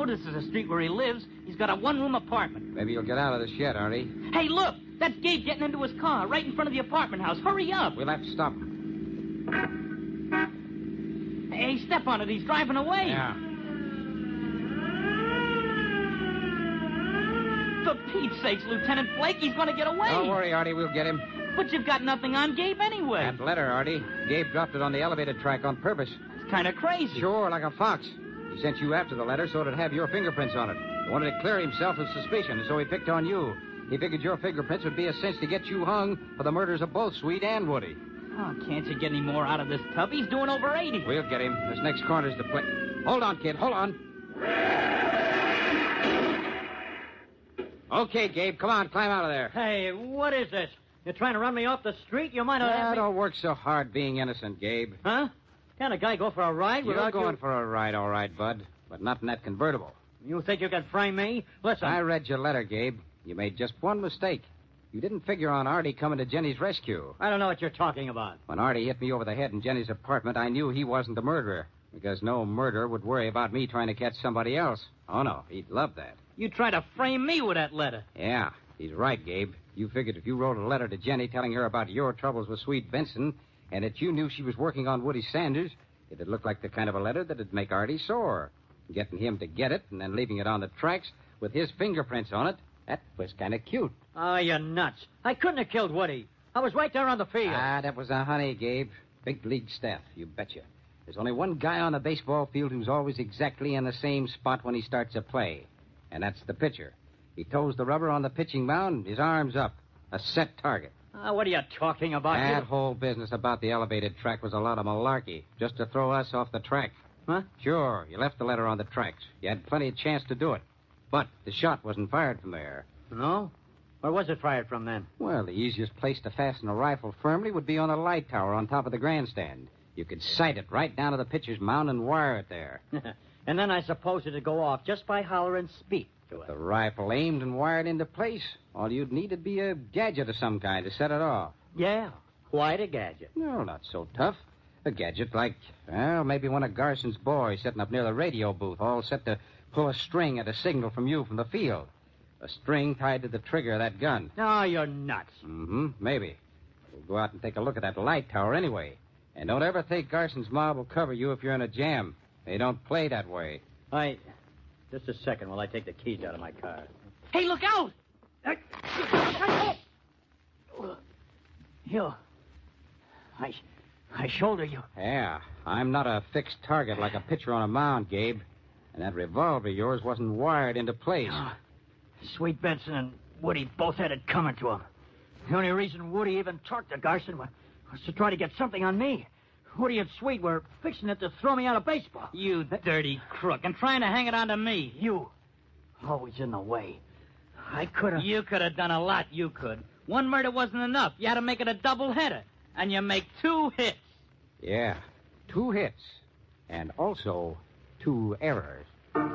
know this is the street where he lives. He's got a one-room apartment. Maybe you'll get out of this yet, Artie. Hey, look! That's Gabe getting into his car right in front of the apartment house. Hurry up! We'll have to stop him. Hey, step on it. He's driving away. Yeah. For Pete's sakes, Lieutenant Flake, he's going to get away. Don't worry, Artie. We'll get him. But you've got nothing on Gabe anyway. That letter, Artie. Gabe dropped it on the elevated track on purpose. It's kind of crazy. Sure, like a fox. He sent you after the letter so it'd have your fingerprints on it. He wanted to clear himself of suspicion, so he picked on you. He figured your fingerprints would be a cinch to get you hung for the murders of both Sweet and Woody. Oh, can't you get any more out of this tub? He's doing over 80. We'll get him. This next corner's the place. Hold on, kid. Hold on. Okay, Gabe. Come on. Climb out of there. Hey, what is this? You're trying to run me off the street? You might have... Ah, don't work so hard being innocent, Gabe. Huh? Can't a guy go for a ride You're without going for a ride, all right, bud. But not in that convertible. You think you can frame me? Listen. I read your letter, Gabe. You made just one mistake. You didn't figure on Artie coming to Jenny's rescue. I don't know what you're talking about. When Artie hit me over the head in Jenny's apartment, I knew he wasn't the murderer. Because no murderer would worry about me trying to catch somebody else. Oh, no. He'd love that. You tried to frame me with that letter. Yeah, he's right, Gabe. You figured if you wrote a letter to Jenny telling her about your troubles with Sweet Benson and that you knew she was working on Woody Sanders, it'd look like the kind of a letter that'd make Artie sore. Getting him to get it and then leaving it on the tracks with his fingerprints on it, that was kind of cute. Oh, you're nuts. I couldn't have killed Woody. I was right there on the field. Ah, that was a honey, Gabe. Big league staff, you betcha. There's only one guy on the baseball field who's always exactly in the same spot when he starts a play, and that's the pitcher. He toes the rubber on the pitching mound, his arms up. A set target. What are you talking about? That whole business about the elevated track was a lot of malarkey, just to throw us off the track. Huh? Sure, you left the letter on the tracks. You had plenty of chance to do it. But the shot wasn't fired from there. No? Where was it fired from, then? Well, the easiest place to fasten a rifle firmly would be on a light tower on top of the grandstand. You could sight it right down to the pitcher's mound and wire it there. And then I suppose it'd go off just by hollering speed to it. The rifle aimed and wired into place. All you'd need would be a gadget of some kind to set it off. Yeah, quite a gadget. No, not so tough. A gadget like, well, maybe one of Garson's boys sitting up near the radio booth, all set to pull a string at a signal from you from the field. A string tied to the trigger of that gun. Oh, you're nuts. Mm-hmm, maybe. We'll go out and take a look at that light tower anyway. And don't ever think Garson's mob will cover you if you're in a jam. They don't play that way. Just a second while I take the keys out of my car. Hey, look out! You. I shoulder you. Yeah, I'm not a fixed target like a pitcher on a mound, Gabe. And that revolver of yours wasn't wired into place. Oh, Sweet Benson and Woody both had it coming to them. The only reason Woody even talked to Garson was to try to get something on me. Woody and Sweet were fixing it to throw me out of baseball. You dirty crook, and trying to hang it on to me. You. Always in the way. I could have... You could have done a lot, you could. One murder wasn't enough. You had to make it a double-header. And you make 2 hits. Yeah, 2 hits. And also 2 errors.